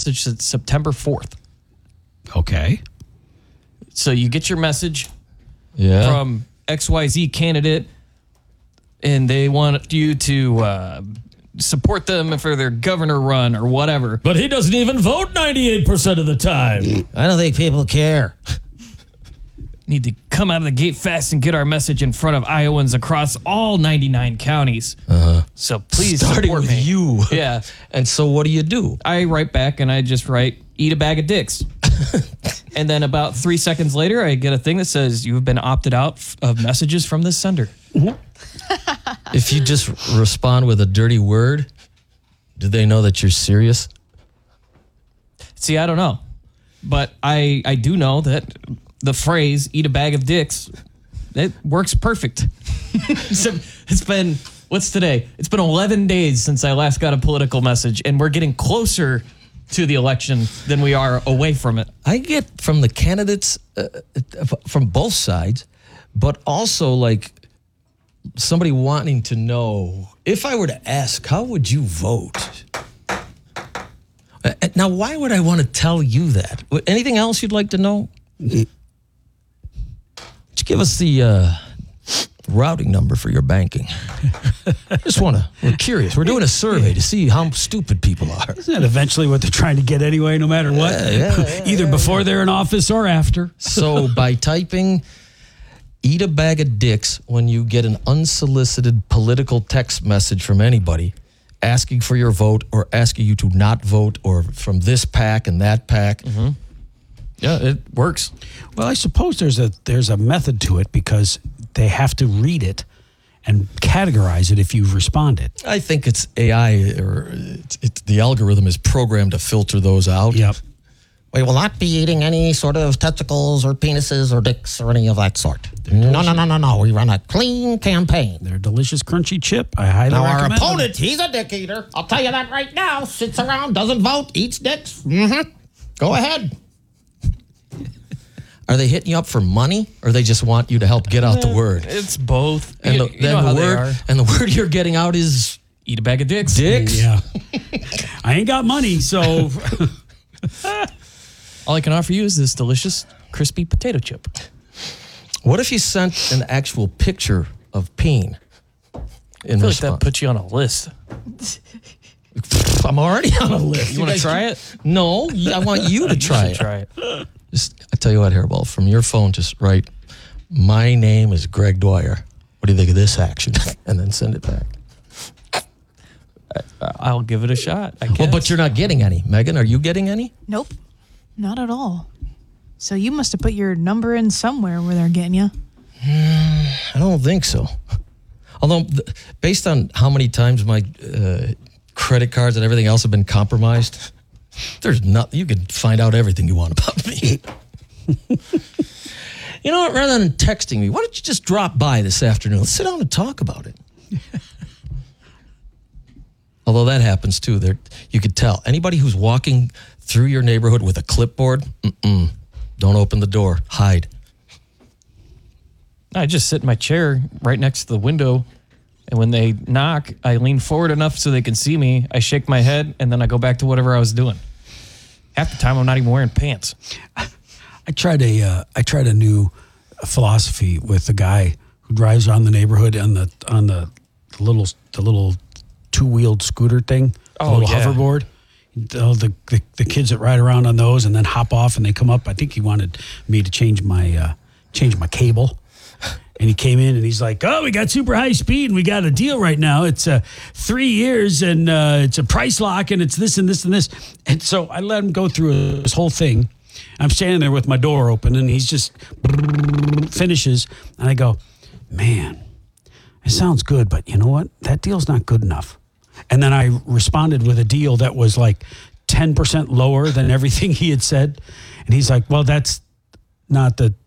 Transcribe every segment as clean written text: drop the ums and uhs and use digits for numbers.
message since September 4th. Okay. So you get your message Yeah. from XYZ candidate, and they want you to support them for their governor run or whatever. But he doesn't even vote 98% of the time. I don't think people care. Need to come out of the gate fast and get our message in front of Iowans across all 99 counties. So please Starting support with me. you. Yeah. And so what do? I write back and I just write, eat a bag of dicks. And then about 3 seconds later, I get a thing that says, you have been opted out of messages from this sender. If you just respond with a dirty word, do they know that you're serious? See, I don't know. But I do know that the phrase, eat a bag of dicks, it works perfect. So it's been, what's today? It's been 11 days since I last got a political message, and we're getting closer to the election than we are away from it. I get from the candidates from both sides, but also like somebody wanting to know, if I were to ask, how would you vote? Now, why would I want to tell you that? Anything else you'd like to know? Just give us the routing number for your banking. We're curious. We're doing a survey to see how stupid people are. Isn't that eventually what they're trying to get anyway, no matter what? Either before they're in office or after. So by typing eat a bag of dicks when you get an unsolicited political text message from anybody asking for your vote or asking you to not vote or from this pack and that pack. Mm-hmm. Yeah, it works. Well, I suppose there's a method to it because they have to read it and categorize it if you've responded. I think it's AI or the algorithm is programmed to filter those out. Yep. We will not be eating any sort of testicles or penises or dicks or any of that sort. No. We run a clean campaign. They're a delicious crunchy chip. I highly Now, our recommend them. opponent, he's a dick eater. I'll tell you that right now. Sits around, doesn't vote, eats dicks. Mm-hmm. Go ahead. Are they hitting you up for money or they just want you to help get out the word? It's both. And You know how they are. the word you're getting out is Eat a bag of dicks. dicks. Yeah. I ain't got money, so All I can offer you is this delicious, crispy potato chip. What if you sent an actual picture of peen in I feel like that response? puts you on a list. I'm already on a list. You want to guys try it? No, I want you to try it. Try it. I tell you what, Hairball, from your phone, just write, my name is Greg Dwyer. What do you think of this action? And then send it back. I'll give it a shot, I guess. Well, but you're not getting any. Megan, are you getting any? Nope, not at all. So you must have put your number in somewhere where they're getting you. I don't think so. Although, based on how many times my credit cards and everything else have been compromised, there's nothing. You can find out everything you want about me. You know what? Rather than texting me, why don't you just drop by this afternoon? Let's sit down and talk about it. Although that happens too. You could tell. Anybody who's walking through your neighborhood with a clipboard, don't open the door. Hide. I just sit in my chair right next to the window, and when they knock, I lean forward enough so they can see me. I shake my head, and then I go back to whatever I was doing. Half the time, I'm not even wearing pants. I tried a new philosophy with the guy who drives around the neighborhood on the little two-wheeled scooter thing, the little hoverboard. The kids that ride around on those and then hop off and they come up. I think he wanted me to change my cable. And he came in and he's like, "Oh, we got super high speed and we got a deal right now. It's 3 years and it's a price lock and it's this and this and this." And so I let him go through this whole thing. I'm standing there with my door open and he's just finishes. And I go, "Man, it sounds good, but you know what? That deal's not good enough." And then I responded with a deal that was like 10% lower than everything he had said. And he's like, "Well, that's not the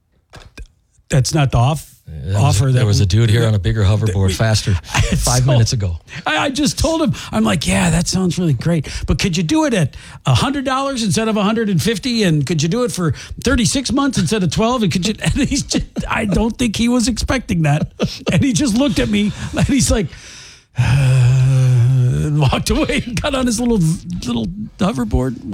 offer." There was a dude here on a bigger hoverboard faster 5 minutes ago. I just told him, I'm like, "Yeah, that sounds really great. But could you do it at $100 instead of $150? And could you do it for 36 months instead of 12? And could you?" And he's just, I don't think he was expecting that. And he just looked at me and he's like, and walked away and got on his little hoverboard.